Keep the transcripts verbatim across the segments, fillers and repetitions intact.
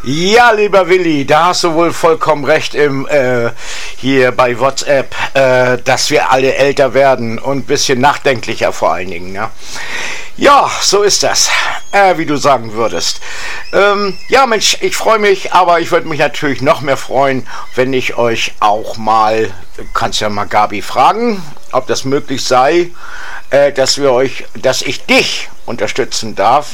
Ja, lieber Willi, da hast du wohl vollkommen recht im äh, hier bei WhatsApp, äh, dass wir alle älter werden und ein bisschen nachdenklicher vor allen Dingen. Ja, ja, so ist das, äh, wie du sagen würdest. Ähm, ja, Mensch, ich freue mich, aber ich würde mich natürlich noch mehr freuen, wenn ich euch auch mal, kannst ja mal Gabi fragen, ob das möglich sei, äh, dass wir euch, dass ich dich unterstützen darf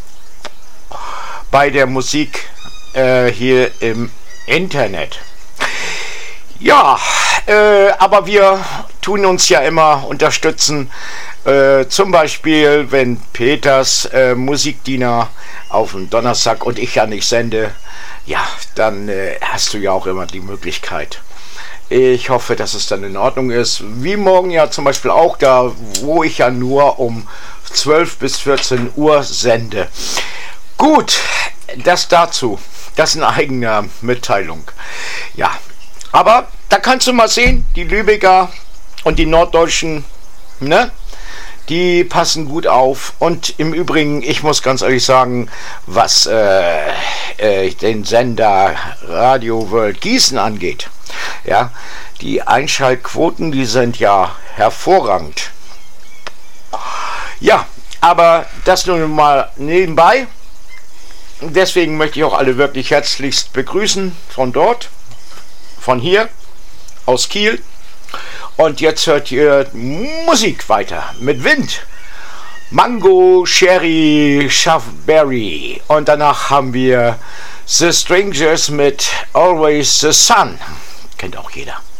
bei der Musik äh, hier im Internet. Ja, äh, aber wir tun uns ja immer unterstützen, äh, zum Beispiel, wenn Peters äh, Musikdiener auf dem Donnerstag und ich ja nicht sende, ja, dann äh, hast du ja auch immer die Möglichkeit. Ich hoffe, dass es dann in Ordnung ist. Wie morgen ja zum Beispiel auch, da wo ich ja nur um zwölf bis vierzehn Uhr sende. Gut, das dazu. Das ist eine eigene Mitteilung. Ja, aber da kannst du mal sehen, die Lübecker und die Norddeutschen, ne? Die passen gut auf. Und im Übrigen, ich muss ganz ehrlich sagen, was äh, äh, den Sender Radio World Gießen angeht, ja, die Einschaltquoten, die sind ja hervorragend. Ja, aber das nun mal nebenbei. Deswegen möchte ich auch alle wirklich herzlichst begrüßen von dort, von hier, aus Kiel. Und jetzt hört ihr Musik weiter mit Wind. Mango, Sherry, Shaftberry. Und danach haben wir The Strangers mit Always the Sun. Kennt auch jeder.